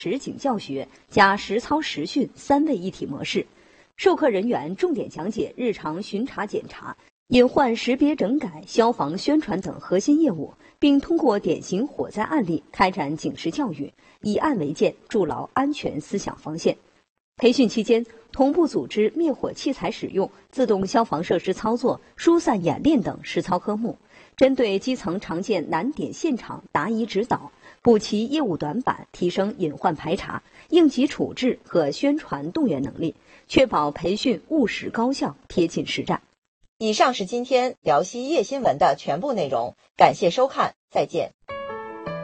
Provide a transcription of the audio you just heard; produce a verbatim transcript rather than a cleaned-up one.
实景教学加实操实训三位一体模式。授课人员重点讲解日常巡查检查、隐患识别整改、消防宣传等核心业务，并通过典型火灾案例开展警示教育，以案为鉴，筑牢安全思想防线。培训期间，同步组织灭火器材使用、自动消防设施操作、疏散演练等实操科目，针对基层常见难点现场答疑指导，补齐业务短板，提升隐患排查、应急处置和宣传动员能力，确保培训务实高效、贴近实战。 以上是今天辽西夜新闻的全部内容，感谢收看，再见。